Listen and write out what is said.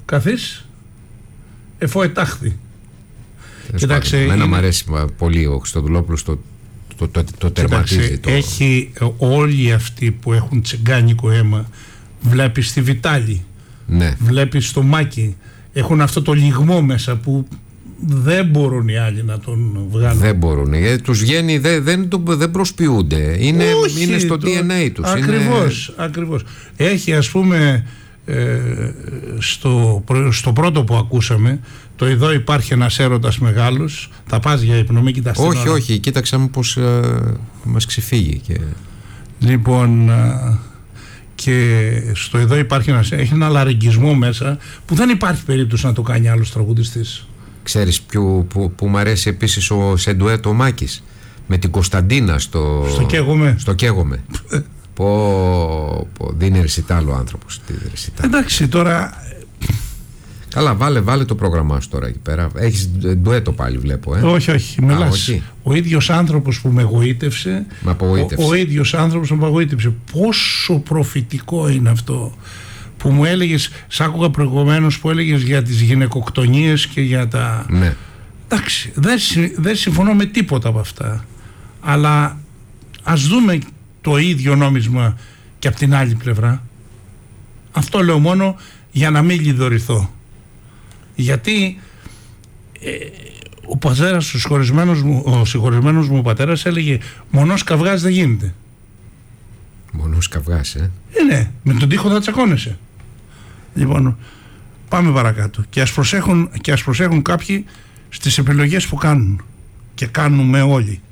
καθείς εφό ετάχθη. Κοιτάξτε, εμένα μου αρέσει πολύ ο Χριστοδουλόπουλος, το τερματίζει. Έχει όλοι αυτοί που έχουν τσιγκάνικο αίμα, βλέπει στη Βιτάλη, ναι. Βλέπει στο Μάκη, έχουν αυτό το λιγμό μέσα που δεν μπορούν οι άλλοι να τον βγάλουν. Δεν μπορούν, γιατί τους βγαίνει, δεν προσποιούνται. Είναι στο DNA τους. Ακριβώς. Έχει, ας πούμε, στο πρώτο που ακούσαμε, το εδώ υπάρχει ένας έρωτας μεγάλος. Θα πας για ύπνο, μην κοιτάς την ώρα. Όχι, κοίταξαμε πως μας ξεφύγει Λοιπόν, και στο εδώ υπάρχει έχει ένα λαρυγγισμό μέσα που δεν υπάρχει περίπτωση να το κάνει άλλος τραγουδιστής. Ξέρεις που μου αρέσει επίσης σε ντουέτο ο Μάκης με την Κωνσταντίνα στο Καίγομαι. Δίνει ρεσιτάλ ο άνθρωπος. Εντάξει, τώρα. Καλά, βάλε το πρόγραμμά σου τώρα εκεί πέρα. Έχεις ντουέτο πάλι, βλέπω. Όχι, μιλάς. Ο ίδιος άνθρωπος που με εγωίτευσε. Ο ίδιος άνθρωπος που με εγωίτευσε. Πόσο προφητικό είναι αυτό που μου έλεγες, σ' άκουγα προηγουμένως που έλεγες για τις γυναικοκτονίες και για τα. Ναι. Εντάξει, δεν συμφωνώ με τίποτα από αυτά. Αλλά ας δούμε το ίδιο νόμισμα και από την άλλη πλευρά. Αυτό λέω μόνο για να μην λιδωρηθώ. Γιατί ο πατέρας, ο συγχωρισμένος μου πατέρας έλεγε μονός καυγάς δεν γίνεται. Μονός καυγάς, Ναι, με τον τοίχο θα τσακώνεσαι. Λοιπόν, πάμε παρακάτω και ας προσέχουν κάποιοι στις επιλογές που κάνουν και κάνουμε όλοι.